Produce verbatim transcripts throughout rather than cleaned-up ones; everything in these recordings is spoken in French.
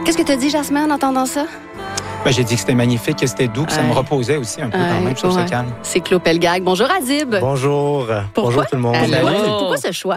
Qu'est-ce que tu as dit, Jasmin, en entendant ça? Ben, j'ai dit que c'était magnifique, que c'était doux, que ouais. ça me reposait aussi un peu ouais, quand même. Je trouve ouais. ça calme. C'est Claude Pelgag. Bonjour, Adib. Bonjour. Pourquoi? Bonjour tout le monde. Allô? Pourquoi ce choix?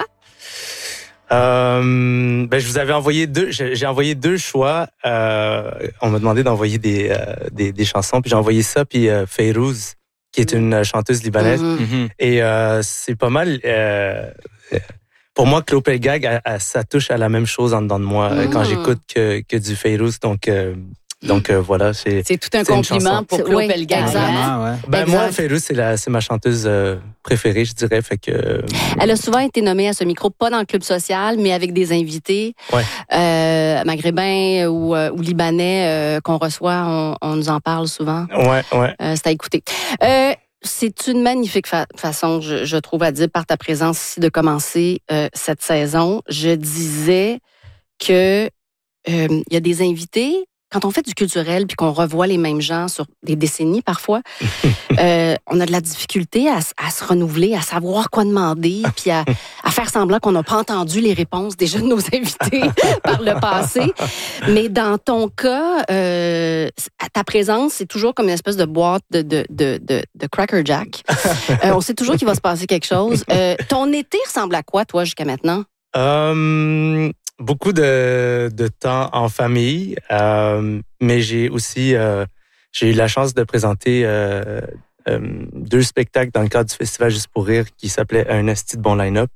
Euh, ben, je vous avais envoyé deux, j'ai, j'ai envoyé deux choix. Euh, on m'a demandé d'envoyer des, euh, des, des chansons, puis j'ai envoyé ça, puis euh, Fayrouz, qui est une chanteuse libanaise. Mm-hmm. Mm-hmm. Et euh, c'est pas mal... Euh, pour moi, Claude Pelgag, elle, elle, ça touche à la même chose en dedans de moi Mm-hmm. quand j'écoute que, que du Fayrouz. Donc... Euh, Donc euh, voilà, c'est c'est tout un c'est compliment pour Claude oui, Pelgag. exactement. Ouais. ben exact. moi Fayrouz c'est la c'est ma chanteuse euh, préférée, je dirais, fait que euh, Elle a souvent été nommée à ce micro, pas dans le club social, mais avec des invités ouais. euh, maghrébins ou, euh, ou libanais euh, qu'on reçoit, on, on nous en parle souvent. Ouais, ouais. Euh, c'est à écouter. Euh, c'est une magnifique fa- façon, je, je trouve, à dire, par ta présence ici, de commencer euh, cette saison. Je disais que euh, il y a des invités. Quand on fait du culturel puis qu'on revoit les mêmes gens sur des décennies parfois, euh, on a de la difficulté à, à se renouveler, à savoir quoi demander, puis à, à faire semblant qu'on n'a pas entendu les réponses déjà de nos invités par le passé. Mais dans ton cas, euh, ta présence, c'est toujours comme une espèce de boîte de, de, de, de, de Cracker Jack. Euh, on sait toujours qu'il va se passer quelque chose. Euh, ton été ressemble à quoi, toi, jusqu'à maintenant? Um, beaucoup de, de temps en famille, euh, mais j'ai aussi euh, j'ai eu la chance de présenter euh, euh, deux spectacles dans le cadre du Festival Juste pour rire qui s'appelait Un esti de bon line-up.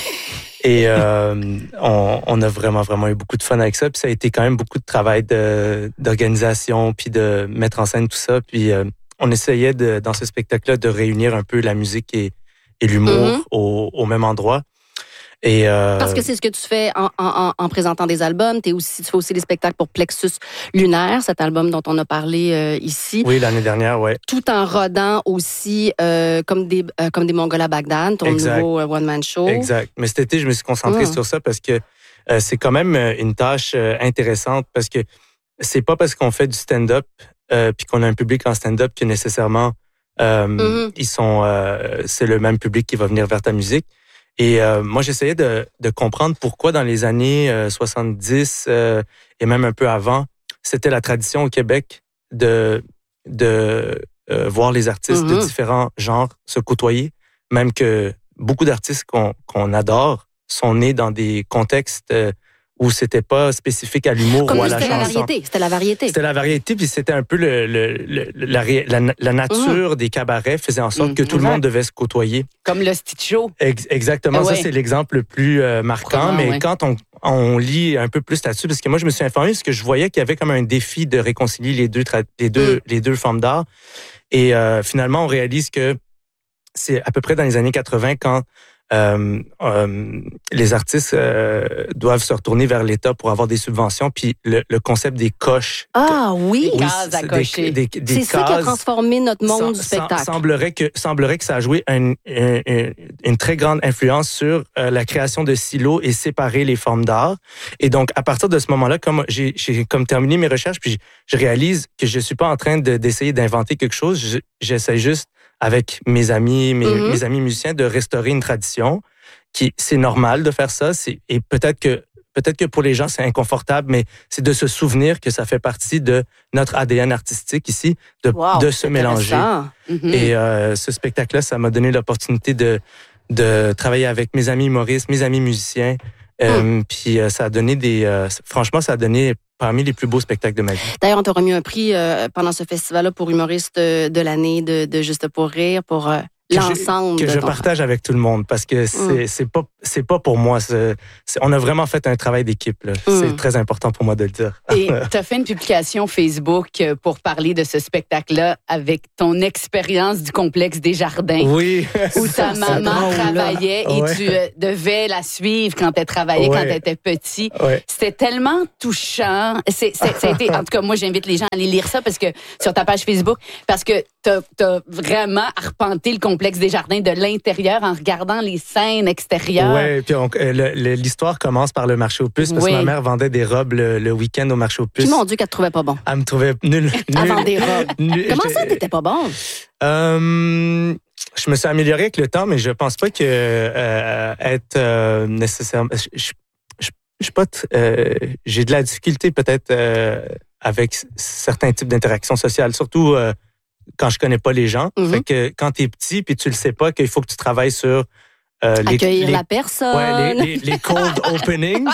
Et euh, on, on a vraiment, vraiment eu beaucoup de fun avec ça. Puis ça a été quand même beaucoup de travail de, d'organisation, puis de mettre en scène tout ça. Puis euh, on essayait de, dans ce spectacle-là de réunir un peu la musique et, et l'humour Mm-hmm. au, au même endroit. Et euh... Parce que c'est ce que tu fais en, en, en présentant des albums. T'es aussi, tu fais aussi des spectacles pour Plexus Lunaire, cet album dont on a parlé euh, ici. Oui, l'année dernière, ouais. Tout en rodant aussi euh, comme des euh, comme des Mongols à Bagdad, ton exact. nouveau euh, one-man show. Exact. Mais cet été, je me suis concentré mmh. sur ça parce que euh, c'est quand même une tâche euh, intéressante parce que c'est pas parce qu'on fait du stand-up euh, puis qu'on a un public en stand-up que nécessairement euh, mmh. ils sont euh, c'est le même public qui va venir vers ta musique. Et euh, moi, j'essayais de, de comprendre pourquoi dans les années euh, soixante-dix euh, et même un peu avant, c'était la tradition au Québec de, de euh, voir les artistes mm-hmm. de différents genres se côtoyer, même que beaucoup d'artistes qu'on, qu'on adore sont nés dans des contextes euh, où c'était pas spécifique à l'humour Comme ou à la chanson. La variété. C'était la variété. C'était la variété, puis c'était un peu le, le, le, la, la, la nature mmh. des cabarets faisait en sorte mmh. que tout exact. Le monde devait se côtoyer. Comme le Stitch Show. Ex- exactement, ah ça ouais. c'est l'exemple le plus euh, marquant, Comment, mais ouais. quand on, on lit un peu plus là-dessus, parce que moi je me suis informé, parce que je voyais qu'il y avait comme un défi de réconcilier les deux, tra- les deux, mmh. les deux formes d'art, et euh, finalement on réalise que c'est à peu près dans les années quatre-vingts quand Euh, euh, les artistes euh, doivent se retourner vers l'État pour avoir des subventions, puis le, le concept des coches. Ah oui, des cases à cocher. Des, des, des c'est ça qui a transformé notre monde sem- du spectacle. Semblerait que, semblerait que ça a joué une, une, une très grande influence sur euh, la création de silos et séparer les formes d'art. Et donc, à partir de ce moment-là, comme j'ai, j'ai comme terminé mes recherches, puis je réalise que je suis pas en train de, d'essayer d'inventer quelque chose, je, j'essaie juste avec mes amis, mes, mm-hmm. mes amis musiciens, de restaurer une tradition. Qui, c'est normal de faire ça. C'est, et peut-être que, peut-être que pour les gens, c'est inconfortable, mais c'est de se souvenir que ça fait partie de notre A D N artistique ici, de, wow, de se mélanger. Mm-hmm. Et euh, ce spectacle-là, ça m'a donné l'opportunité de, de travailler avec mes amis humoristes, mes amis musiciens. Euh, mm. Puis euh, ça a donné des... Euh, franchement, ça a donné parmi les plus beaux spectacles de ma vie. D'ailleurs, on t'a remis un prix euh, pendant ce festival-là pour humoriste de l'année de, de Juste pour rire, pour euh, que l'ensemble. Je, que de je ton partage avec tout le monde parce que c'est, mm. c'est, pas, c'est pas pour moi. C'est, c'est, on a vraiment fait un travail d'équipe. Là. Mm. C'est très important pour moi de le dire. Et tu as fait une publication Facebook pour parler de ce spectacle-là avec ton expérience du complexe des Jardins. Oui. Où ta maman travaillait et ouais. tu euh, devais la suivre quand elle travaillait, ouais. quand elle était petit. Ouais. C'était tellement touchant. C'est, c'est, ça a été, en tout cas, moi, j'invite les gens à aller lire ça parce que sur ta page Facebook, parce que tu as vraiment arpenté le complexe des Jardins de l'intérieur en regardant les scènes extérieures. Oui, puis on, le, le, l'histoire commence par le marché aux puces parce oui. que ma mère vendait des robes le, le week-end au marché aux puces. Puis mon Dieu, qu'elle te trouvait pas bon. Elle me trouvait nul. nul Elle vendait des robes. Nul, Comment ça, t'étais pas bon? Euh, je me suis amélioré avec le temps, mais je pense pas que euh, être euh, nécessairement... Je, je, je sais pas, euh, j'ai de la difficulté peut-être euh, avec certains types d'interactions sociales, surtout euh, quand je connais pas les gens. Mm-hmm. Fait que quand t'es petit puis tu le sais pas qu'il faut que tu travailles sur Euh, les, Accueillir les, la personne. Ouais, les, les, les cold openings.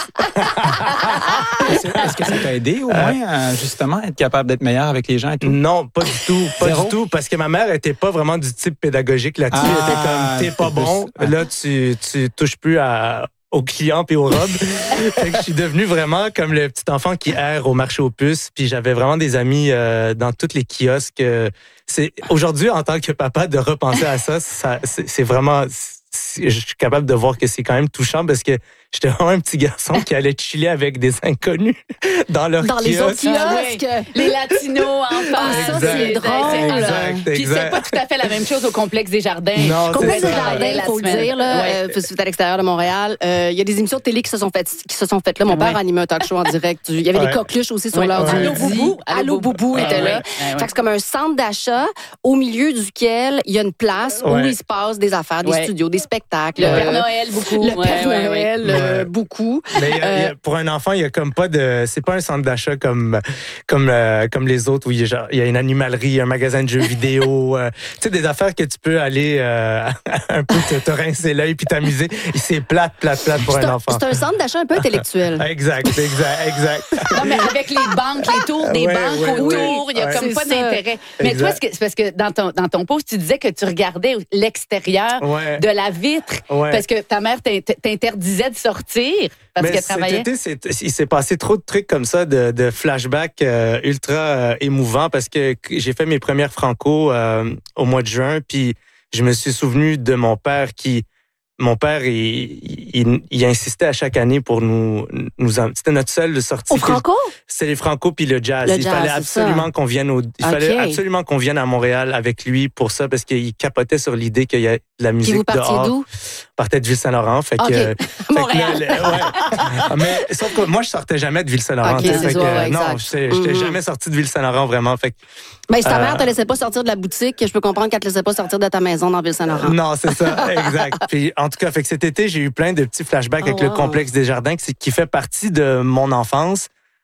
Est-ce, est-ce que ça t'a aidé au moins à justement être capable d'être meilleur avec les gens et tout? Non, pas du tout. Pas Zéro? du tout. Parce que ma mère était pas vraiment du type pédagogique là-dessus. Ah, elle était comme, t'es pas bon. Plus, là, tu, tu touches plus à, aux clients puis aux robes. Fait que je suis devenu vraiment comme le petit enfant qui erre au marché aux puces. Puis j'avais vraiment des amis euh, dans tous les kiosques. C'est, aujourd'hui, en tant que papa, de repenser à ça, ça c'est, c'est vraiment... je suis capable de voir que c'est quand même touchant parce que j'étais vraiment un petit garçon qui allait chiller avec des inconnus dans leur dans kiosque. Les autres kiosques. Ah, oui. Les latinos, enfin. Ça, c'est drôle. Exact, Puis c'est pas tout à fait la même chose au Complexe des Jardins. Non, Complexe des Jardins, il faut le dire, là, ouais. euh, c'est à l'extérieur de Montréal. Il euh, y a des émissions de télé qui se sont faites, qui se sont faites là. Mon père ouais. animait un talk show en direct. Il y avait ouais. des coqueluches aussi sur ouais. l'heure ouais. du midi. Boubou. Allô Boubou était ouais. là. Ouais. Fait que c'est comme un centre d'achat au milieu duquel il y a une place ouais. où il se passe des affaires, des ouais. studios, des spectacles. Le Père Noël, beaucoup. Le Père ouais, Noël, ouais, ouais. Euh, beaucoup. Mais y a, y a, pour un enfant, il y a comme pas de, c'est pas un centre d'achat comme comme euh, comme les autres où il y a genre, il y a une animalerie, un magasin de jeux vidéo, euh, tu sais des affaires que tu peux aller euh, un peu te, te rincer l'œil puis t'amuser. C'est plate, plate, plate pour c'est un, un enfant. C'est un centre d'achat un peu intellectuel. exact, exact, exact. Non mais avec les banques, les tours des ouais, banques ouais, autour, ouais, il y a ouais. comme c'est pas ça. d'intérêt. Mais exact. toi, c'est parce que dans ton dans ton post, tu disais que tu regardais l'extérieur ouais. de la vitre ouais. parce que ta mère t'interdisait de sortir parce mais qu'elle travaillait. Cet été, c'est, il s'est passé trop de trucs comme ça, de, de flashbacks euh, ultra euh, émouvants parce que j'ai fait mes premières franco euh, au mois de juin, puis je me suis souvenu de mon père qui... Mon père, il, il, il insistait à chaque année pour nous... nous c'était notre seule sortie. Au Franco? C'est les Franco puis le jazz. Le il jazz, fallait absolument ça. qu'on vienne au... Il okay. fallait absolument qu'on vienne à Montréal avec lui pour ça parce qu'il capotait sur l'idée qu'il y a de la musique puis vous partiez dehors. D'où? Partait de Ville-Saint-Laurent. Fait okay. que, fait Montréal. Que là, le, ouais. Mais sauf que moi, je sortais jamais de Ville-Saint-Laurent. Okay, fait que, ouais, non, j'étais mm-hmm. jamais sorti de Ville-Saint-Laurent vraiment. Fait que, ben, si ta euh, mère te laissait pas sortir de la boutique, je peux comprendre qu'elle te laissait pas sortir de ta maison dans Ville-Saint-Laurent. Non, c'est ça, exact. Puis en tout cas, fait que cet été, j'ai eu plein de petits flashbacks oh, avec wow. le Complexe des Jardins qui, qui fait partie de mon enfance.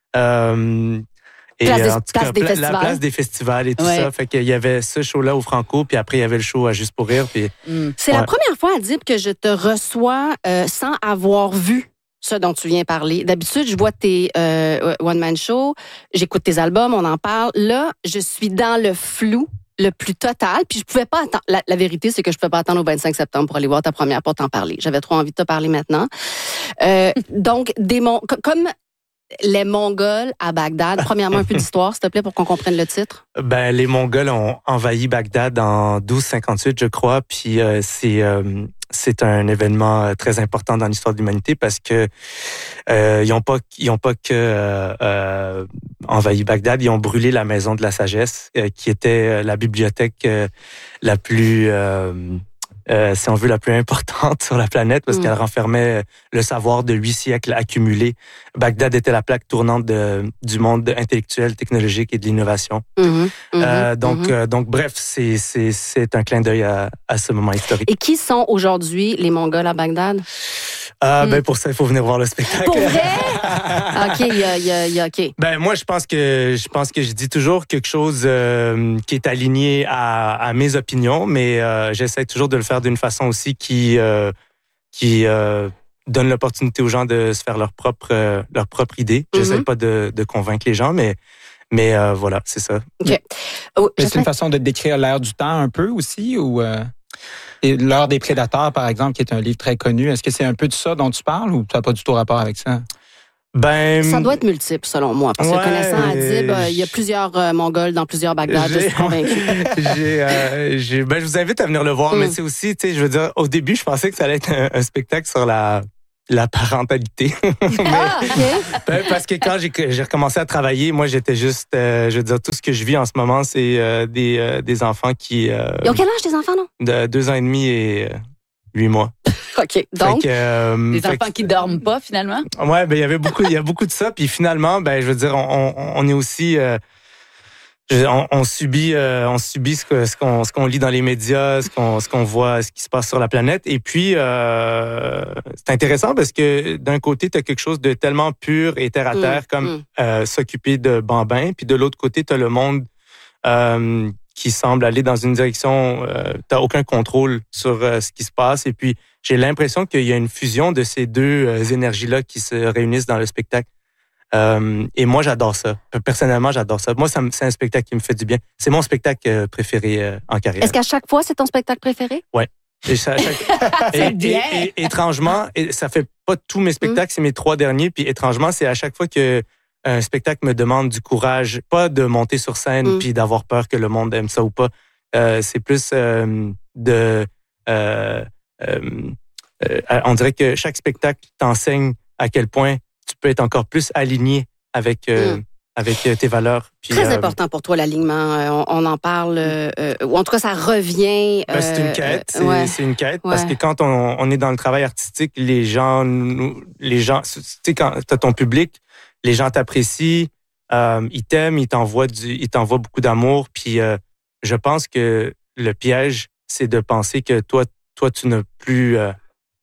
Euh, Et place des, en tout place cas, des la festivals. place des festivals et tout ouais. ça. Fait qu'il y avait ce show-là au Franco, puis après, il y avait le show à Juste pour rire. Puis, mm. C'est ouais. la première fois, Adib, que je te reçois euh, sans avoir vu ce dont tu viens parler. D'habitude, je vois tes euh, one-man shows, j'écoute tes albums, on en parle. Là, je suis dans le flou le plus total, puis je pouvais pas attendre. La, la vérité, c'est que je pouvais pas attendre au vingt-cinq septembre pour aller voir ta première pour t'en parler. J'avais trop envie de te parler maintenant. Euh, donc, des mon... comme les Mongols à Bagdad. Premièrement, un peu d'histoire, s'il te plaît, pour qu'on comprenne le titre. Ben, les Mongols ont envahi Bagdad en douze cinquante-huit, je crois, puis euh, c'est euh, c'est un événement très important dans l'histoire de l'humanité parce que euh, ils ont pas ils ont pas que euh, euh, envahi Bagdad, ils ont brûlé la maison de la sagesse, euh, qui était la bibliothèque euh, la plus euh, Euh, si on veut, la plus importante sur la planète parce mmh. qu'elle renfermait le savoir de huit siècles accumulé. Bagdad était la plaque tournante de, du monde intellectuel, technologique et de l'innovation. Mmh. Mmh. Euh, donc, mmh. euh, donc, bref, c'est, c'est, c'est un clin d'œil à, à ce moment historique. Et qui sont aujourd'hui les Mongols à Bagdad? Euh, mmh. Ben, pour ça, il faut venir voir le spectacle. Pour vrai? OK, il y a, y a, y a, OK. Ben, moi, je pense que, je pense que je dis toujours quelque chose euh, qui est aligné à, à mes opinions, mais euh, j'essaie toujours de le faire d'une façon aussi qui, euh, qui euh, donne l'opportunité aux gens de se faire leur propre, euh, leur propre idée. J'essaie mm-hmm. pas de, de convaincre les gens, mais, mais euh, voilà, c'est ça. OK. Oh, mais c'est une façon de décrire l'ère du temps un peu aussi, ou... Euh... Et L'heure des prédateurs, par exemple, qui est un livre très connu, est-ce que c'est un peu de ça dont tu parles ou ça n'a pas du tout rapport avec ça? Ben, ça doit être multiple, selon moi. Parce que ouais, connaissant Adib, euh, il y a plusieurs euh, Mongols dans plusieurs Bagdad, je suis convaincue. j'ai, euh, j'ai, ben, je vous invite à venir le voir, mm. mais c'est aussi, tu sais, je veux dire, au début, je pensais que ça allait être un, un spectacle sur la... la parentalité. mais, ah, OK. Ben, parce que quand j'ai, j'ai recommencé à travailler, moi, j'étais juste, euh, je veux dire, tout ce que je vis en ce moment, c'est euh, des, euh, des enfants qui... Euh, Ils ont quel âge, tes enfants, non? De deux ans et demi et euh, huit mois. OK. Donc, que, euh, des enfants que, qui dorment pas, finalement? Ouais, ben, il y avait beaucoup, il y a beaucoup de ça. Puis finalement, ben, je veux dire, on, on, on est aussi... Euh, Je, on, on subit, euh, on subit ce, que, ce, qu'on, ce qu'on lit dans les médias, ce qu'on, ce qu'on voit, ce qui se passe sur la planète. Et puis, euh, c'est intéressant parce que d'un côté, tu as quelque chose de tellement pur et terre à terre mmh, comme mmh. Euh, s'occuper de bambins. Puis de l'autre côté, tu as le monde euh, qui semble aller dans une direction, euh, tu n'as aucun contrôle sur euh, ce qui se passe. Et puis, j'ai l'impression qu'il y a une fusion de ces deux euh, énergies-là qui se réunissent dans le spectacle. Euh, et moi, j'adore ça. Personnellement, j'adore ça. Moi, ça me, c'est un spectacle qui me fait du bien. C'est mon spectacle préféré euh, en carrière. Est-ce qu'à chaque fois, c'est ton spectacle préféré? Oui. Et, ça, chaque... et, et, et, et étrangement, et ça fait pas tous mes spectacles, mmh. c'est mes trois derniers. Puis étrangement, c'est à chaque fois que un spectacle me demande du courage, pas de monter sur scène mmh. puis d'avoir peur que le monde aime ça ou pas. Euh, c'est plus euh, de... Euh, euh, euh, on dirait que chaque spectacle t'enseigne à quel point tu peux être encore plus aligné avec, euh, mmh. avec tes valeurs. Puis, Très euh, important pour toi, l'alignement. On, on en parle, euh, ou en tout cas, ça revient. Ben, c'est une quête. Euh, c'est, ouais. c'est une quête ouais. parce que quand on, on est dans le travail artistique, les gens, les gens, tu sais, quand tu as ton public, les gens t'apprécient, euh, ils t'aiment, ils t'envoient, du, ils t'envoient beaucoup d'amour. Puis euh, je pense que le piège, c'est de penser que toi, toi tu n'as plus... Euh,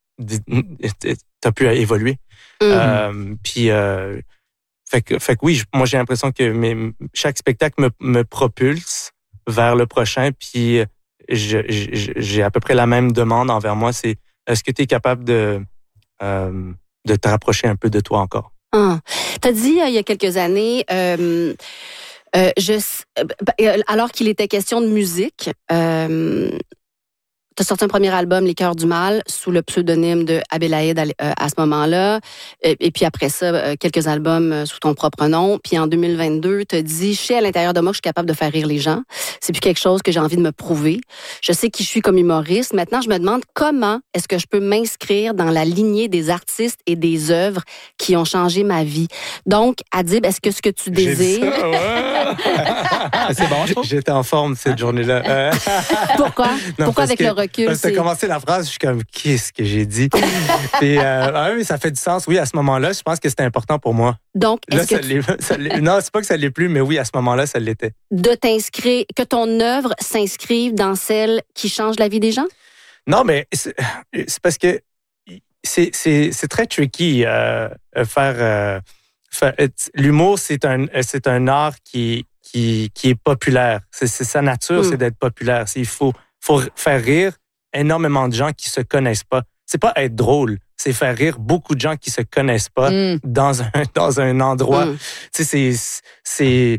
t'as pu évoluer. Mm-hmm. Euh, puis, euh, fait que, fait que oui, moi, j'ai l'impression que mes, chaque spectacle me, me propulse vers le prochain. Puis, je, je, j'ai à peu près la même demande envers moi. C'est, est-ce que tu es capable de, euh, de te rapprocher un peu de toi encore? Ah. Tu as dit, il y a quelques années... Euh, euh, je, euh, alors qu'il était question de musique... Euh, tu as sorti un premier album, Les Cœurs du Mal, sous le pseudonyme de Abélaïd à, euh, à ce moment-là. Et, et puis après ça, euh, quelques albums sous ton propre nom. Puis en deux mille vingt-deux, tu as dit, je sais à l'intérieur de moi que je suis capable de faire rire les gens. C'est plus quelque chose que j'ai envie de me prouver. Je sais qui je suis comme humoriste. Maintenant, je me demande comment est-ce que je peux m'inscrire dans la lignée des artistes et des œuvres qui ont changé ma vie. Donc, Adib, est-ce que ce que tu désires... Ça, ouais. C'est bon, je trouve. J'étais en forme cette journée-là. Euh... Pourquoi? Non, Pourquoi avec que, le recul? Parce que tu as commencé la phrase, je suis comme, qu'est-ce que j'ai dit? Et, euh, ah oui, ça fait du sens. Oui, à ce moment-là, je pense que c'était important pour moi. Donc, est-ce là, que ça tu... l'est, ça l'est, non, c'est pas que ça l'est plus, mais oui, à ce moment-là, ça l'était. De t'inscrire, que ton œuvre s'inscrive dans celle qui change la vie des gens? Non, mais c'est, c'est parce que c'est, c'est, c'est très tricky euh, faire, euh, faire... L'humour, c'est un, c'est un art qui, qui, qui est populaire. C'est, c'est sa nature, mm. c'est d'être populaire. C'est, il faut, faut faire rire énormément de gens qui se connaissent pas. C'est pas être drôle, c'est faire rire beaucoup de gens qui se connaissent pas mm. dans un dans un endroit. Mm. Tu sais, c'est c'est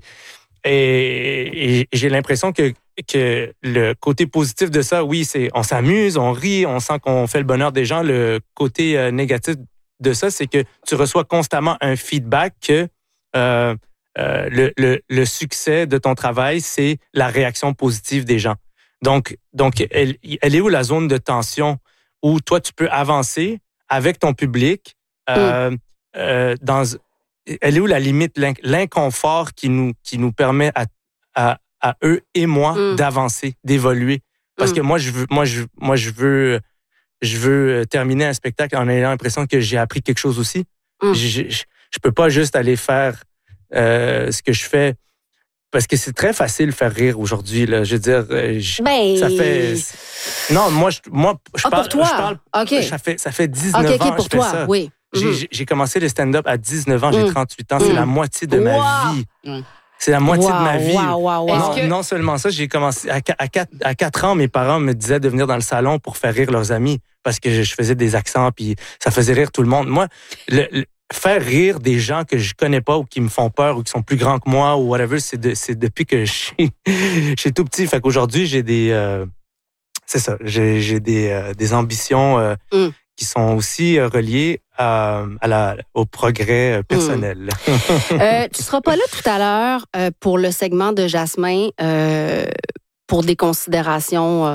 et, et j'ai l'impression que que le côté positif de ça, oui, c'est on s'amuse, on rit, on sent qu'on fait le bonheur des gens. Le côté euh, négatif de ça, c'est que tu reçois constamment un feedback que euh, euh, le, le le succès de ton travail, c'est la réaction positive des gens. Donc, donc elle, elle est où la zone de tension où toi, tu peux avancer avec ton public? Euh, mm. euh, dans, elle est où la limite, l'inconfort qui nous, qui nous permet à, à, à eux et moi mm. d'avancer, d'évoluer? Parce mm. que moi, je veux, moi, je, moi, je veux, je veux terminer un spectacle en ayant l'impression que j'ai appris quelque chose aussi. Mm. Je, je, je peux pas juste aller faire euh, ce que je fais. Parce que c'est très facile de faire rire aujourd'hui, là. Je veux dire, je, ben... ça fait... Non, moi, je, moi, je ah, parle... pour toi? Je parle okay. ça, fait, ça fait dix-neuf okay, okay, ans pour que je toi. fais ça. Oui. J'ai, mm-hmm. j'ai commencé le stand-up à dix-neuf ans, j'ai mm. trente-huit ans. Mm. C'est la moitié de wow. ma vie. Mm. C'est la moitié wow, de ma vie. Wow, wow, wow. Non, que... non seulement ça, j'ai commencé... À, à, quatre, à quatre ans, mes parents me disaient de venir dans le salon pour faire rire leurs amis parce que je faisais des accents puis ça faisait rire tout le monde. Moi, le, le faire rire des gens que je connais pas ou qui me font peur ou qui sont plus grands que moi ou whatever, c'est, de, c'est depuis que je suis, je suis tout petit. Fait qu'aujourd'hui, j'ai des... Euh, c'est ça, j'ai, j'ai des, euh, des ambitions euh, mm. qui sont aussi euh, reliées à, à la, au progrès personnel. Mm. euh, tu seras pas là tout à l'heure euh, pour le segment de Jasmin euh, pour des considérations... Euh,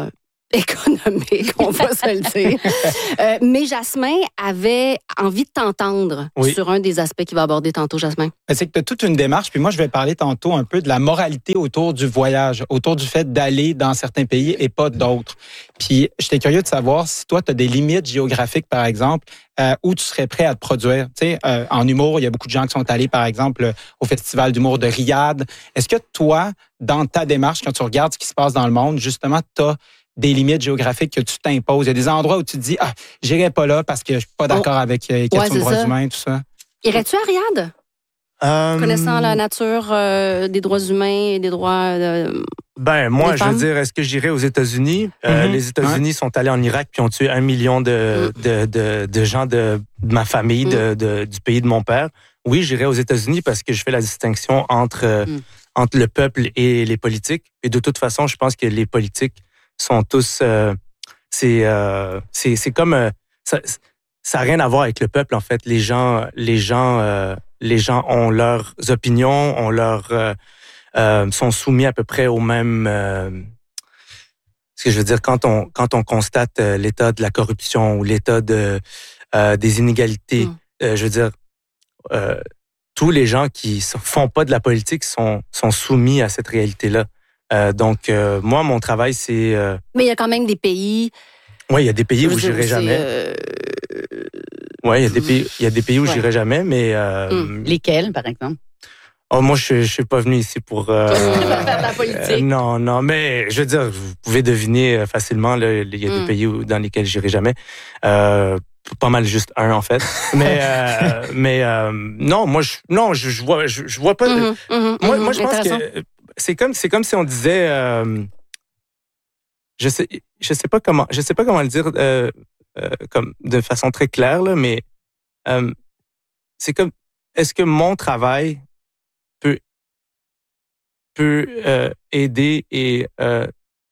économique, on va se le dire. Euh, mais Jasmin avait envie de t'entendre oui. sur un des aspects qu'il va aborder tantôt, Jasmin. C'est que tu as toute une démarche, puis moi, je vais parler tantôt un peu de la moralité autour du voyage, autour du fait d'aller dans certains pays et pas d'autres. Puis, j'étais curieux de savoir si toi, tu as des limites géographiques, par exemple, euh, où tu serais prêt à te produire. Tu sais, euh, en humour, il y a beaucoup de gens qui sont allés, par exemple, au Festival d'humour de Riyad. Est-ce que toi, dans ta démarche, quand tu regardes ce qui se passe dans le monde, justement, tu as des limites géographiques que tu t'imposes? Il y a des endroits où tu te dis, ah, j'irai pas là parce que je suis pas d'accord oh. avec les questions ouais, de droits ça. humains, tout ça. Irais-tu à Riyad? Um... Connaissant la nature euh, des droits humains et des droits euh, Ben, moi, je veux dire, est-ce que j'irais aux États-Unis? Mm-hmm. Euh, les États-Unis ouais. sont allés en Irak puis ont tué un million de, mm. de, de, de gens de, de ma famille, mm. de, de, du pays de mon père. Oui, j'irais aux États-Unis parce que je fais la distinction entre, mm. entre le peuple et les politiques. Et de toute façon, je pense que les politiques sont tous... Euh, c'est, euh, c'est, c'est comme... Euh, ça n'a rien à voir avec le peuple, en fait. Les gens, les gens, euh, les gens ont leurs opinions, ont leurs, euh, euh, sont soumis à peu près au même... Euh, ce que je veux dire, quand on, quand on constate euh, l'état de la corruption ou l'état de, euh, des inégalités, mmh. euh, je veux dire, euh, tous les gens qui ne font pas de la politique sont, sont soumis à cette réalité-là. Euh, donc, euh, moi, mon travail, c'est... Euh... Mais il y a quand même des pays... Oui, il y a des pays où j'irai jamais. Euh... Oui, il y a des pays, il y a des pays où ouais. j'irai jamais, mais... Euh... Hum. Lesquels, par exemple? Oh, moi, je ne suis pas venu ici pour... Euh... faire de la politique. Euh, non, non, mais je veux dire, vous pouvez deviner facilement, là, il y a hum. des pays où, dans lesquels j'irai jamais. Euh, pas mal juste un, en fait. mais euh, mais euh, non, moi, je, non, je, je, vois, je, je vois pas... Hum, hum, moi, hum, moi, je pense que... C'est comme, c'est comme si on disait, euh, je sais, je sais pas comment, je sais pas comment le dire, euh, euh, comme de façon très claire là, mais euh, c'est comme, est-ce que mon travail peut peut euh, aider et euh,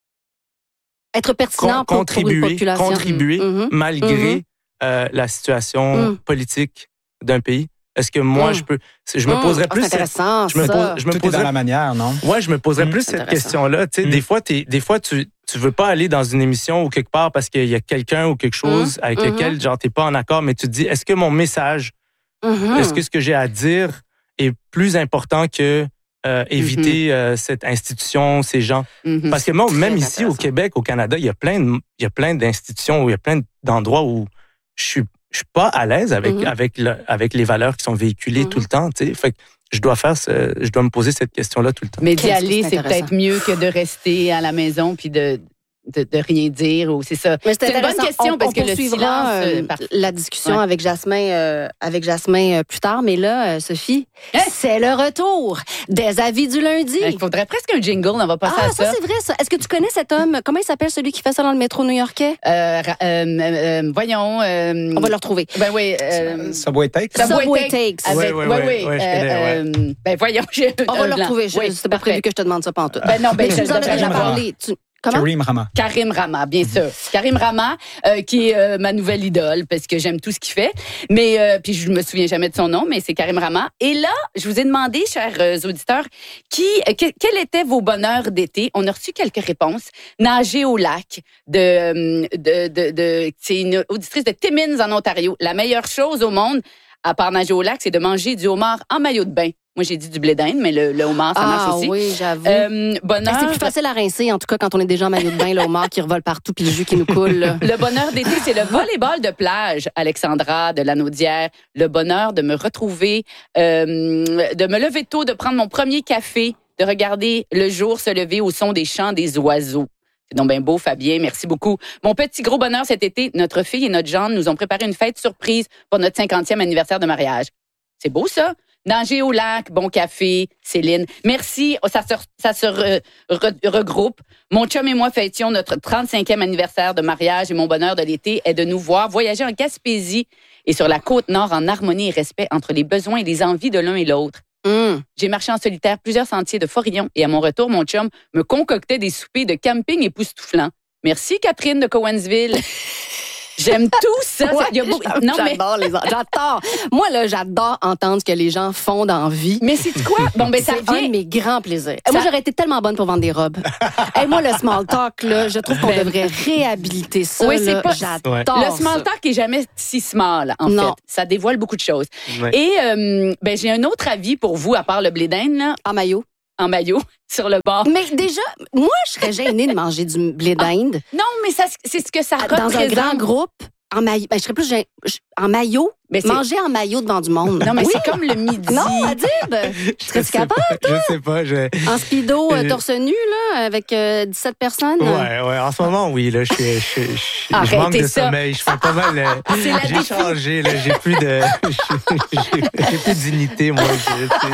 être pertinent con, pour, contribuer, pour une population, contribuer mm-hmm. malgré mm-hmm. euh, la situation mm. politique d'un pays? Est-ce que moi, mmh. je peux... Je me poserais mmh. plus... Oh, c'est intéressant, je me pose, je me Tout poserais, est dans la manière, non? Ouais, je me poserais mmh. plus c'est cette question-là. Tu sais, mmh. Des fois, t'es, des fois tu tu veux pas aller dans une émission ou quelque part parce qu'il y a quelqu'un ou quelque chose mmh. avec mmh. lequel, genre, t'es pas en accord, mais tu te dis, est-ce que mon message, mmh. est-ce que ce que j'ai à dire est plus important que euh, éviter mmh. euh, cette institution, ces gens? Mmh. Parce que moi, même ici, au Québec, au Canada, il y a plein de, il y a plein d'institutions, où il y a plein d'endroits où je suis je suis pas à l'aise avec mm-hmm. avec le, avec les valeurs qui sont véhiculées mm-hmm. tout le temps, tu sais. Fait que je dois faire ce, je dois me poser cette question-là tout le temps. Mais d'y aller, c'est peut-être mieux que de rester à la maison puis de De, de rien dire ou c'est ça. Mais c'est, c'est une bonne question on, parce on que le silence euh, la discussion ouais. avec Jasmin euh, avec Jasmin euh, plus tard, mais là euh, Sophie, hein? C'est le retour des avis du lundi. Il faudrait presque un jingle, on va passer ah, à ça. ça c'est vrai ça. Est-ce que tu connais cet homme? Comment il s'appelle celui qui fait ça dans le métro new-yorkais? Euh, euh, euh, voyons. Euh, on va le retrouver. Ben oui. Euh, Subway Takes. Subway, Subway Takes. Avec, oui, oui, oui. oui, euh, euh, ben voyons. On va le retrouver. Je, oui, c'était pas prévu que je te demande ça pantoute. Ben non, ben je vous en ai déjà parlé. Comment? Karim Rama. Karim Rama, bien sûr. Karim Rama, euh, qui est euh, ma nouvelle idole, parce que j'aime tout ce qu'il fait. Mais euh, puis je me souviens jamais de son nom, mais c'est Karim Rama. Et là, je vous ai demandé, chers euh, auditeurs, qui, euh, que, quels étaient vos bonheurs d'été? On a reçu quelques réponses. Nager au lac, de, de, de, de c'est une auditrice de Timmins en Ontario. La meilleure chose au monde, à part nager au lac, c'est de manger du homard en maillot de bain. Moi, j'ai dit du blé d'Inde, mais le, le homard, ça ah, marche aussi. Ah oui, j'avoue. Euh, bonheur... C'est plus facile à rincer, en tout cas, quand on est déjà en maillot de bain, le homard qui revole partout, puis le jus qui nous coule. Là. Le bonheur d'été, c'est le volleyball de plage, Alexandra de Lanaudière. Le bonheur de me retrouver, euh, de me lever tôt, de prendre mon premier café, de regarder le jour se lever au son des chants des oiseaux. C'est donc bien beau, Fabien. Merci beaucoup. Mon petit gros bonheur cet été, notre fille et notre gendre nous ont préparé une fête surprise pour notre cinquantième anniversaire de mariage. C'est beau, ça? Nager au lac, bon café, Céline. Merci, ça se, ça se re, re, regroupe. Mon chum et moi fêtions notre trente-cinquième anniversaire de mariage et mon bonheur de l'été est de nous voir voyager en Gaspésie et sur la Côte-Nord en harmonie et respect entre les besoins et les envies de l'un et l'autre. Mmh. J'ai marché en solitaire plusieurs sentiers de Forillon et à mon retour, mon chum me concoctait des soupers de camping époustouflants. Merci, Catherine de Cowansville. J'aime tout ça. Ouais, Il y a beaucoup... j'adore, Non, mais... j'adore les j'adore. Moi, là, j'adore entendre ce que les gens font dans la vie. Mais c'est quoi? Bon, ben, ça C'est un revient... de mes grands plaisirs. Ça- Moi, j'aurais été tellement bonne pour vendre des robes. Et moi, le small talk, là, je trouve qu'on Ben- devrait réhabiliter ça. Oui, c'est là. pas- J'adore Le small ça. talk est jamais si small, en Non. fait. Ça dévoile beaucoup de choses. Ouais. Et euh, ben, j'ai un autre avis pour vous, à part le blé d'Inde, là, En maillot. en maillot, sur le bord. Mais déjà, moi, je serais gênée de manger du blé d'Inde Non, mais ça, c'est ce que ça dans un représente. grand groupe. En maillot. Ben, je serais plus gênée. Je- En maillot. Mais c'est- Manger en maillot devant du monde. Non, mais oui. c'est comme le midi. Non, Adib. Je Serais-tu sais capable? pas, Je sais pas. Je... En speedo, euh, Euh, torse nu, là, avec euh, dix-sept personnes. Ouais, ouais. En ce moment, oui. Là, je, suis- je, suis- je, suis- je Arrêtez manque de ça. sommeil. Je fais pas mal. euh, C'est la J'ai défi- changé. Là, j'ai plus de. J'ai j'ai plus de dignité, moi. Je-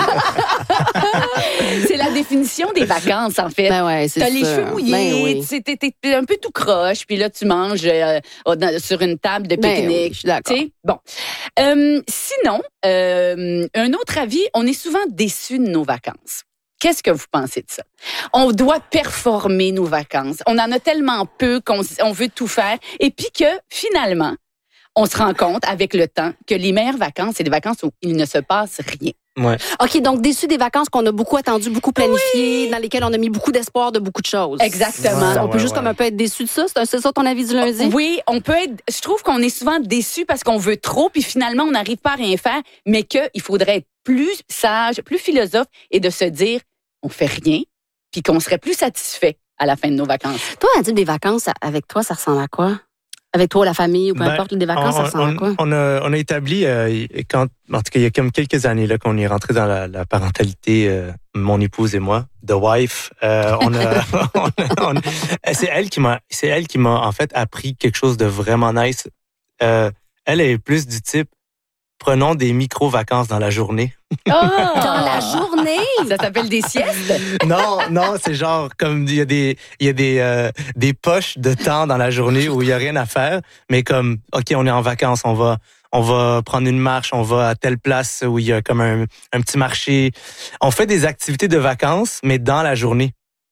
C'est la définition des vacances, en fait. Ben ouais, c'est ça. T'as les cheveux mouillés, Ben oui. tu sais, t'es, t'es un peu tout croche, puis là, tu manges euh, dans- sur une table de Ben pique-nique. oui, je suis d'accord. Tu sais, bon. Euh, sinon, euh, un autre avis, on est souvent déçus de nos vacances. Qu'est-ce que vous pensez de ça? On doit performer nos vacances. On en a tellement peu qu'on on veut tout faire. Et puis que, finalement, on se rend compte avec le temps que les meilleures vacances, c'est des vacances où il ne se passe rien. Ouais. OK, donc déçu des vacances qu'on a beaucoup attendues, beaucoup planifiées, dans lesquelles on a mis beaucoup d'espoir de beaucoup de choses. Exactement. Ouais, On peut ouais, juste ouais. comme un peu être déçu de ça. C'est, un- c'est ça ton avis du lundi? Oui, on peut être. Je trouve qu'on est souvent déçu parce qu'on veut trop, puis finalement, on n'arrive pas à rien faire, mais qu'il faudrait être plus sage, plus philosophe et de se dire, on fait rien, puis qu'on serait plus satisfait à la fin de nos vacances. Toi, Adib, des vacances, avec toi, ça ressemble à quoi? Avec toi, la famille, ou peu Ben, importe, des vacances, on, ça ressemble on- à quoi? on a, on a établi, euh, quand, en tout cas, il y a comme quelques années là, qu'on est rentré dans la, la parentalité, euh, mon épouse et moi, The Wife. Euh, on a, on a- on a- c'est elle qui m'a, c'est elle qui m'a en fait appris quelque chose de vraiment nice. Euh, elle est plus du type, prenons des micro-vacances dans la journée. Dans la journée? Ça s'appelle des siestes? Non, non, c'est genre comme il y a des il y a des euh, des poches de temps dans la journée où il y a rien à faire, mais comme OK, on est en vacances, on va on va prendre une marche, on va à telle place où il y a comme un, un petit marché. On fait des activités de vacances, mais dans la journée.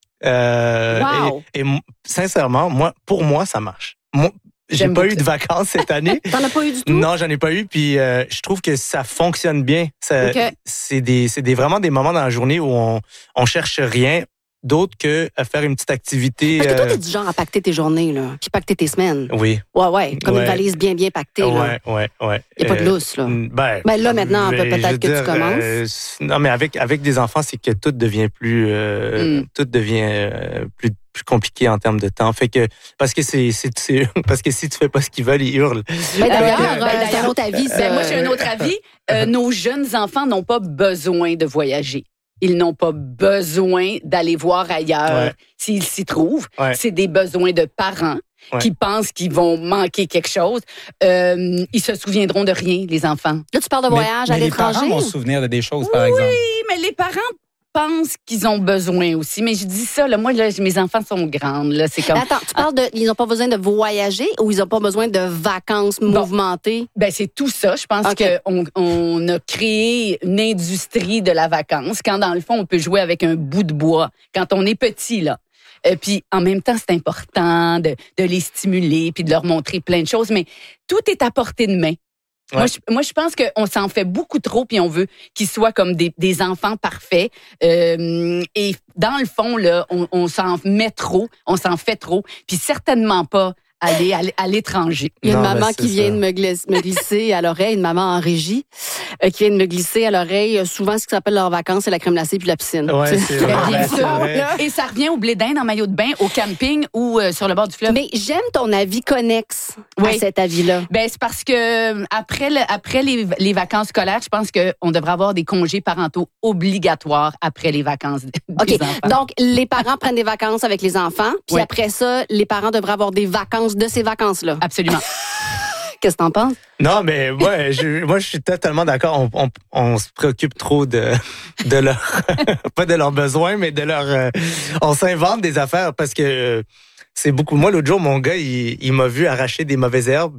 Euh, Wow. et, et m- sincèrement, moi, pour moi, ça marche. Moi, j'ai J'aime pas beaucoup eu de vacances cette année. T'en as pas eu du tout? Non, j'en ai pas eu. Puis euh, je trouve que ça fonctionne bien. Ça, OK. C'est des, c'est des vraiment des moments dans la journée où on, on cherche rien d'autre que à faire une petite activité. Parce que toi, euh, t'es du genre à pacter tes journées, là, puis pacter tes semaines. Oui. Ouais, ouais, comme Ouais. une valise bien, bien pactée, là. Ouais, ouais, ouais. Il n'y a pas de Euh, lousse, là. Ben, Ben là, maintenant, on peut ben, peut-être je veux que tu dire, commences. euh, non, mais avec avec des enfants, c'est que tout devient plus euh, Mm. tout devient euh, plus plus compliqué en termes de temps. Fait que parce que c'est c'est, c'est parce que si tu fais pas ce qu'ils veulent, ils hurlent. Ben, d'ailleurs, Ben, euh, d'ailleurs, c'est un autre avis, ça. Ben, moi, j'ai un autre avis. Euh, nos jeunes enfants n'ont pas besoin de voyager. Ils n'ont pas besoin d'aller voir ailleurs Ouais. s'ils s'y trouvent. Ouais. C'est des besoins de parents Ouais. qui pensent qu'ils vont manquer quelque chose. Euh, ils se souviendront de rien, les enfants. Là, tu parles de Mais- voyage mais à les l'étranger. parents vont se souvenir de des choses, par exemple. Oui, mais les parents pensent qu'ils ont besoin aussi. Mais je dis ça, là, moi, là, mes enfants sont grandes. Là, c'est comme... Mais attends, tu parles de. Ils n'ont pas besoin de voyager ou ils n'ont pas besoin de vacances mouvementées? Ben, c'est tout ça. Je pense OK. qu'on on a créé une industrie de la vacance quand, dans le fond, on peut jouer avec un bout de bois. Quand on est petit, là. Euh, puis, en même temps, c'est important de, de les stimuler puis de leur montrer plein de choses. Mais tout est à portée de main. Ouais. Moi, je, moi, je pense qu'on s'en fait beaucoup trop puis on veut qu'ils soient comme des, des enfants parfaits. Euh, et dans le fond, là, on, on s'en met trop, on s'en fait trop. Puis certainement pas aller à, l- à l'étranger. Il y a une Non, maman ben, qui c'est vient ça. de me glisser, me glisser à l'oreille, une maman en régie, euh, qui vient de me glisser à l'oreille. euh, Souvent, ce qui s'appelle leurs vacances, c'est la crème glacée puis la piscine. Ouais, Tu sais. c'est Ben, vrai. bien c'est sûr. vrai. Et ça revient au blé d'Inde en maillot de bain, au camping ou euh, sur le bord du fleuve. Mais j'aime ton avis connexe à Oui. cet avis-là. Ben, c'est parce que euh, après, le, après les, les vacances scolaires, je pense qu'on devrait avoir des congés parentaux obligatoires après les vacances des OK. enfants. Donc, les parents prennent des vacances avec les enfants, puis Oui. après ça, les parents devraient avoir des vacances de ces vacances-là. Absolument. Qu'est-ce que t'en penses? Non, mais moi, je, moi, je suis totalement d'accord. On, on, on se préoccupe trop de, de leur, pas de leurs besoins, mais de leur, euh, on s'invente des affaires parce que euh, c'est beaucoup. Moi, l'autre jour, mon gars, il, il m'a vu arracher des mauvaises herbes.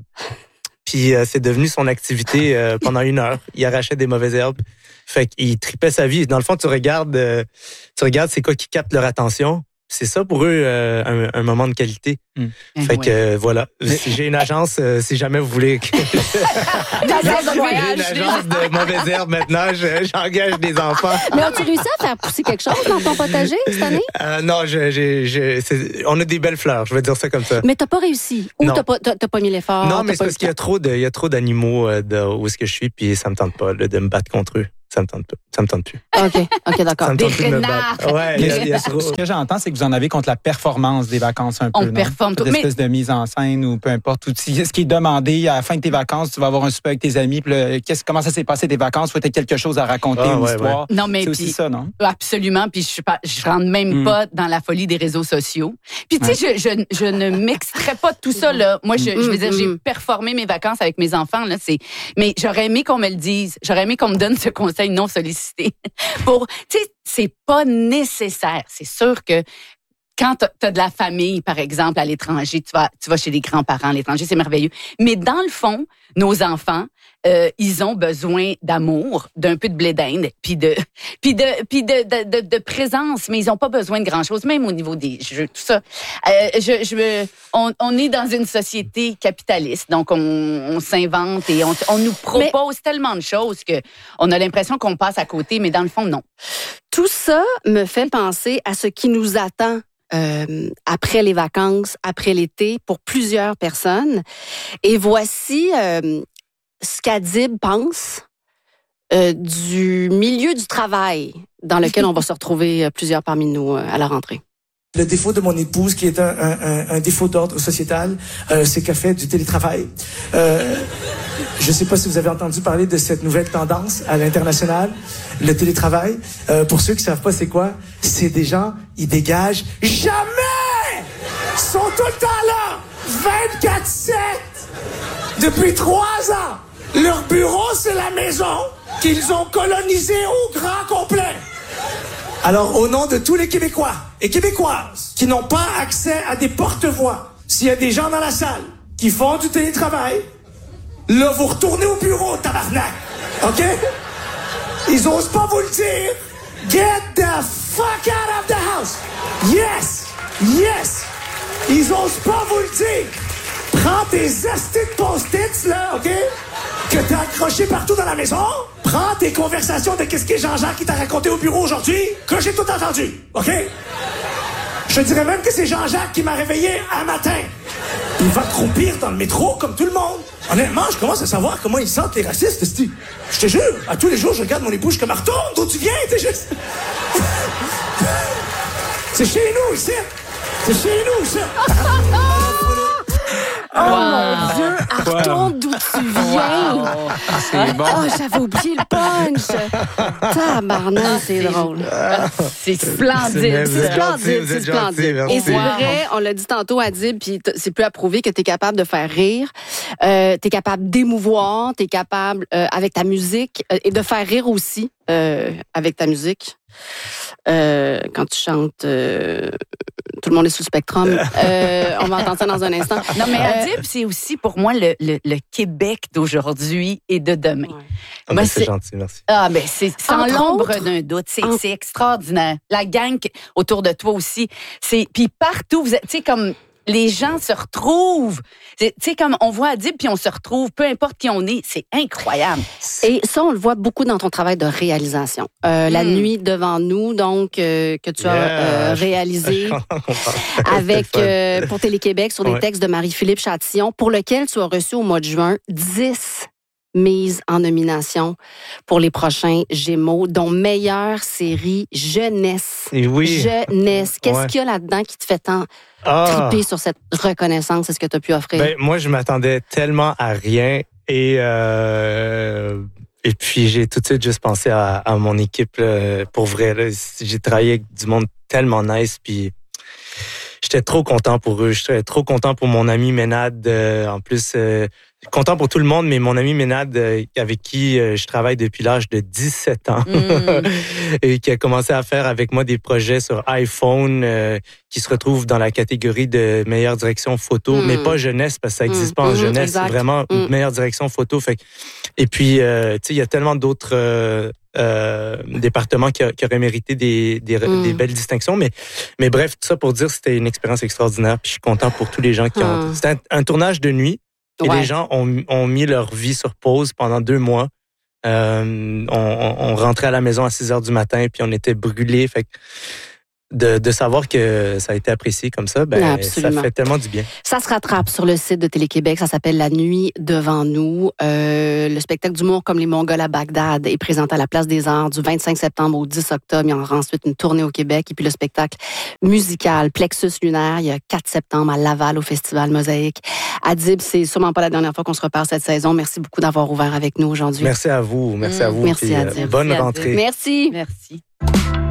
Puis euh, c'est devenu son activité euh, pendant une heure. Il arrachait des mauvaises herbes. Fait qu'il tripait sa vie. Dans le fond, tu regardes, euh, tu regardes c'est quoi qui capte leur attention. c'est ça pour eux euh, un, un moment de qualité. Mm. Fait que euh, voilà, si j'ai une agence, euh, si jamais vous voulez que de voyage, j'ai une agence de mauvaises herbes maintenant, je, j'engage des enfants. Mais as-tu réussi à faire pousser quelque chose dans ton potager cette année? Euh, non, je, je, je, c'est, on a des belles fleurs, je vais dire ça comme ça. Mais t'as pas réussi ou non. t'as pas t'as, t'as pas mis l'effort? Non, mais c'est parce qu'il y a trop de il y a trop d'animaux euh, de, où est-ce que je suis, puis ça me tente pas là, de me battre contre eux. Ça me tente pas. Ça me tente plus. OK, OK, d'accord. Ça me Des tente plus de me renards. battre. Ouais, il y a, il y a trop. Ce que j'entends, c'est que vous en avez contre la performance des vacances un peu. On non? performe tout. Une espèce de mise en scène ou peu importe. Tout, ce qui est demandé à la fin de tes vacances, tu vas avoir un souper avec tes amis. Puis là, qu'est-ce, comment ça s'est passé tes vacances? Faut être quelque chose à raconter, ah, une ouais, histoire. Ouais. Non, mais c'est puis, aussi ça, non? Absolument. Puis je pas, je rentre même mm. pas dans la folie des réseaux sociaux. Puis tu sais, ouais. je, je, je ne m'extrais pas de tout ça là. Moi, je, mm. je veux dire, j'ai performé mes vacances avec mes enfants là. C'est, mais j'aurais aimé qu'on me le dise. J'aurais aimé qu'on me donne ce conseil non sollicité. Pour, tu sais, c'est pas nécessaire. C'est sûr que quand tu as de la famille, par exemple, à l'étranger, tu vas, tu vas chez les grands-parents à l'étranger, c'est merveilleux. Mais dans le fond, nos enfants, euh, ils ont besoin d'amour, d'un peu de blé d'Inde, puis de, puis de, puis de, de, de, de présence, mais ils ont pas besoin de grand-chose, même au niveau des jeux, tout ça. Euh, je, je, on, on est dans une société capitaliste, donc on, on s'invente et on, on nous propose mais, tellement de choses que on a l'impression qu'on passe à côté, mais dans le fond, non. Tout ça me fait penser à ce qui nous attend Euh, après les vacances, après l'été, pour plusieurs personnes. Et voici euh, ce qu'Adib pense euh, du milieu du travail dans lequel on va se retrouver euh, plusieurs parmi nous euh, à la rentrée. Le défaut de mon épouse, qui est un, un, un défaut d'ordre sociétal, euh, c'est qu'elle fait du télétravail. Euh, je ne sais pas si vous avez entendu parler de cette nouvelle tendance à l'international, le télétravail. Euh, pour ceux qui ne savent pas c'est quoi, c'est des gens, ils dégagent jamais! Ils sont tout le temps là! vingt-quatre sept! Depuis trois ans! Leur bureau, c'est la maison qu'ils ont colonisée au grand complet. Alors, au nom de tous les Québécois et Québécoises qui n'ont pas accès à des porte-voix, s'il y a des gens dans la salle qui font du télétravail, là, vous retournez au bureau, tabarnak. OK? Ils osent pas vous le dire. Get the fuck out of the house. Yes! Yes! Ils osent pas vous le dire. Prends tes astis de post-its, là, OK? Que t'as accroché partout dans la maison. Prends tes conversations de qu'est-ce que Jean-Jacques qui t'a raconté au bureau aujourd'hui, que j'ai tout entendu, OK? Je dirais même que c'est Jean-Jacques qui m'a réveillé un matin. Il va croupir dans le métro comme tout le monde. Honnêtement, je commence à savoir comment ils sentent les racistes, c'ti. Je te jure, à tous les jours, je regarde mon épouse comme retourne, d'où tu viens, t'es juste... C'est chez nous, ici. C'est chez nous, ça. Oh wow. Mon Dieu, elle retourne d'où tu viens. Wow. C'est bon. Oh, j'avais oublié le punch. Tabarnak, c'est drôle. C'est splendide. C'est splendide, c'est splendide. Et c'est vrai, on l'a dit tantôt, Adib, puis c'est plus à prouver que tu es capable de faire rire, euh, tu es capable d'émouvoir, tu es capable, euh, avec ta musique, euh, et de faire rire aussi euh, avec ta musique. Euh, quand tu chantes euh, Tout le monde est sous le spectrum. Euh, on va entendre ça dans un instant. Non, mais Adib, euh, c'est aussi pour moi le, le, le Québec d'aujourd'hui et de demain. Ouais. Ah, ben, c'est, c'est gentil, merci. Ah, ben, c'est sans l'ombre d'un doute. C'est, en... c'est extraordinaire. La gang autour de toi aussi. C'est, puis partout, vous êtes, tu sais, comme, les gens se retrouvent. Tu sais, comme on voit Adib, puis on se retrouve, peu importe qui on est, c'est incroyable. Et ça, on le voit beaucoup dans ton travail de réalisation. Euh, mm. La nuit devant nous, donc, euh, que tu yeah. as euh, réalisé avec euh, pour Télé-Québec sur des ouais. textes de Marie-Philippe Chatillon, pour lequel tu as reçu au mois de juin dix mises en nomination pour les prochains Gémeaux, dont meilleure série jeunesse. Et oui. Jeunesse. Qu'est-ce ouais. qu'il y a là-dedans qui te fait tant ah. triper sur cette reconnaissance? Est-ce que tu as pu offrir? Ben, moi, je m'attendais tellement à rien et euh, et puis j'ai tout de suite juste pensé à, à mon équipe là, pour vrai. Là, j'ai travaillé avec du monde tellement nice, puis j'étais trop content pour eux. J'étais trop content pour mon ami Ménade. Euh, en plus, euh, content pour tout le monde, mais mon ami Ménade, euh, avec qui euh, je travaille depuis l'âge de dix-sept ans mm. et qui a commencé à faire avec moi des projets sur iPhone euh, qui se retrouvent dans la catégorie de meilleure direction photo, mm. mais pas jeunesse parce que ça n'existe mm. pas en mm. jeunesse. Exact. C'est vraiment mm. meilleure direction photo. Fait, et puis, euh, tu sais, il y a tellement d'autres... Euh, euh, département qui, a, qui aurait mérité des, des, mm. des belles distinctions. Mais, mais bref, tout ça pour dire que c'était une expérience extraordinaire. Puis je suis content pour tous les gens qui ont... Mm. C'était un, un tournage de nuit et ouais. les gens ont, ont mis leur vie sur pause pendant deux mois. Euh, on, on rentrait à la maison à six heures du matin puis on était brûlés. Fait que De, de savoir que ça a été apprécié comme ça, ben, Absolument. Ça fait tellement du bien. Ça se rattrape sur le site de Télé-Québec. Ça s'appelle La Nuit devant nous. Euh, le spectacle d'humour comme les Mongols à Bagdad est présenté à la Place des Arts du vingt-cinq septembre au dix octobre. Il y aura ensuite une tournée au Québec. Et puis le spectacle musical Plexus Lunaire, il y a quatre septembre à Laval au Festival Mosaïque. Adib, c'est sûrement pas la dernière fois qu'on se reparle cette saison. Merci beaucoup d'avoir ouvert avec nous aujourd'hui. Merci à vous. Merci mmh. à vous. Merci Adib. Bonne Merci rentrée. Merci. Merci.